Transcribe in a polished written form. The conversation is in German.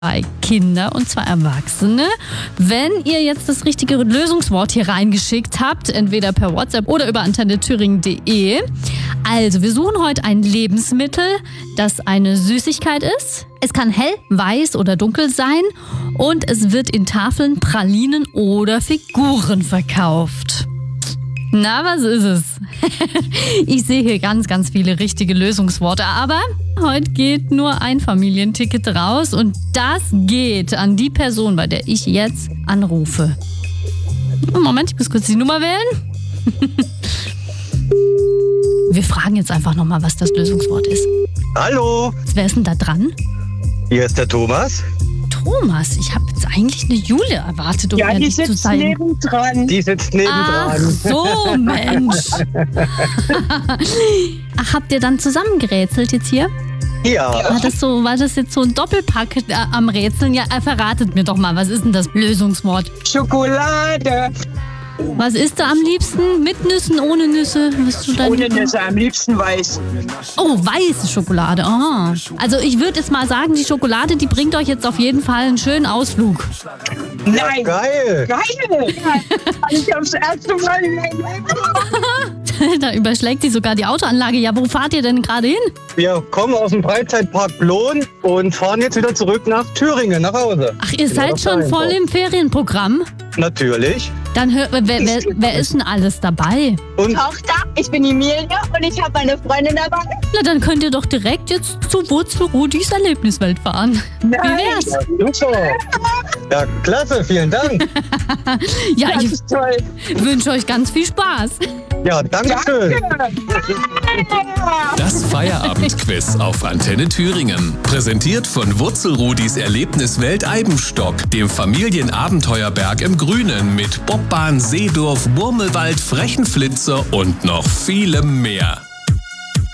Kinder und 2 Erwachsene. Wenn ihr jetzt das richtige Lösungswort hier reingeschickt habt, entweder per WhatsApp oder über antennethüringen.de. Also, wir suchen heute ein Lebensmittel, das eine Süßigkeit ist. Es kann hell, weiß oder dunkel sein und es wird in Tafeln, Pralinen oder Figuren verkauft. Na, was ist es? Ich sehe hier ganz, ganz viele richtige Lösungsworte, aber heute geht nur ein Familienticket raus und das geht an die Person, bei der ich jetzt anrufe. Moment, ich muss kurz die Nummer wählen. Wir fragen jetzt einfach nochmal, was das Lösungswort ist. Hallo, Wer ist denn da dran? hier ist der Thomas. Thomas, ich habe jetzt eigentlich eine Jule erwartet, um Ja, die ehrlich zu sitzt sein. nebendran. Die sitzt Ach nebendran. so, Mensch. Ach, habt ihr dann zusammen gerätselt jetzt hier? Ja, War das jetzt so ein Doppelpack am Rätseln? Ja, verratet mir doch mal, was ist denn das Lösungswort? Schokolade. Was isst du am liebsten? Mit Nüssen, ohne Nüsse? Was du Ohne Nüsse, am liebsten weiß. Oh, weiße Schokolade. Ah. Also ich würde jetzt mal sagen, die Schokolade, die bringt euch jetzt auf jeden Fall einen schönen Ausflug. Nein. geil. Geil. Also ich hab's erste Mal in meinem Leben. Da überschlägt sich sogar die Autoanlage. Ja, wo fahrt ihr denn gerade hin? Wir kommen aus dem Freizeitpark Blohn und fahren jetzt wieder zurück nach Thüringen, nach Hause. Ach, ihr seid das schon sein voll soll. im Ferienprogramm? Natürlich. Dann wer ist denn alles dabei? Und Tochter, ich bin Emilia und ich habe meine Freundin dabei. Na, dann könnt ihr doch direkt jetzt zu Wurzelrudis Erlebniswelt fahren. Wie wär's? super. Ja, klasse, vielen Dank. Ja, Das ich ist toll. wünsche euch ganz viel Spaß. Ja, danke schön. Das Feierabendquiz auf Antenne Thüringen. Präsentiert von Wurzelrudis Erlebniswelt Eibenstock, dem Familienabenteuerberg im Grünen mit Bobbahn, Seedorf, Murmelwald, Frechenflitzer und noch vielem mehr.